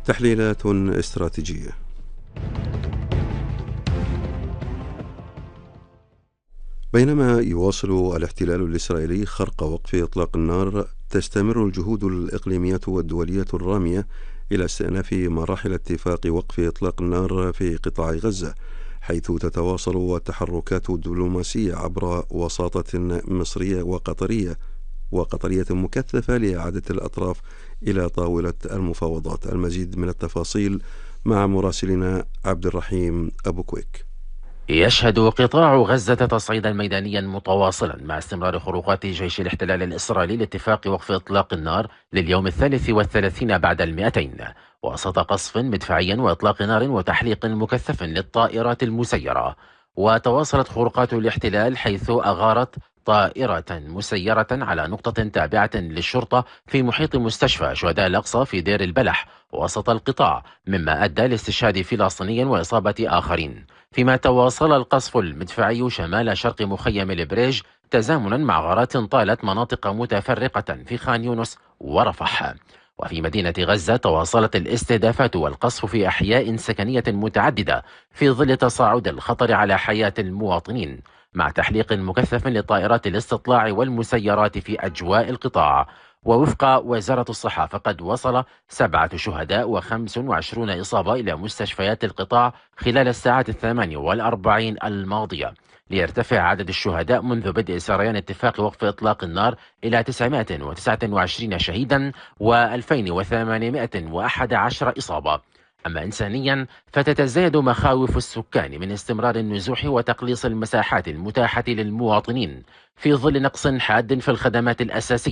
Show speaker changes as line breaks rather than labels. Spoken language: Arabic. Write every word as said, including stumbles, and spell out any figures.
تحليلات استراتيجية. بينما يواصل الاحتلال الإسرائيلي خرق وقف إطلاق النار، تستمر الجهود الإقليمية والدولية الرامية إلى استئناف مراحل اتفاق وقف إطلاق النار في قطاع غزة، حيث تتواصل التحركات الدبلوماسية عبر وساطة مصرية وقطرية وقطرية مكثفة لإعادة الأطراف إلى طاولة المفاوضات. المزيد من التفاصيل مع مراسلنا عبد الرحيم أبو كويك.
يشهد قطاع غزة تصعيدا ميدانيا متواصلا مع استمرار خروقات جيش الاحتلال الإسرائيلي لاتفاق وقف إطلاق النار لليوم الثالث والثلاثين بعد المئتين، وسط قصف مدفعي وإطلاق نار وتحليق مكثف للطائرات المسيرة. وتواصلت خروقات الاحتلال حيث أغارت طائرة مسيرة على نقطة تابعة للشرطة في محيط مستشفى شهداء الأقصى في دير البلح وسط القطاع، مما أدى لاستشهاد فلسطيني وإصابة آخرين. فيما تواصل القصف المدفعي شمال شرق مخيم البريج تزامنا مع غارات طالت مناطق متفرقة في خان يونس ورفح. وفي مدينة غزة تواصلت الاستهدافات والقصف في أحياء سكنية متعددة في ظل تصاعد الخطر على حياة المواطنين، مع تحليق مكثف لطائرات الاستطلاع والمسيرات في أجواء القطاع. ووفق وزارة الصحة فقد وصل سبعة شهداء وخمس وعشرون إصابة إلى مستشفيات القطاع خلال الساعات الثمانية والأربعين الماضية، ليرتفع عدد الشهداء منذ بدء سريان اتفاق وقف إطلاق النار إلى تسعمائة وتسعة وعشرين شهيدا وألفين وثمانمائة وأحد عشر إصابة. أما إنسانيا فتتزايد مخاوف السكان من استمرار النزوح وتقليص المساحات المتاحة للمواطنين في ظل نقص حاد في الخدمات الأساسية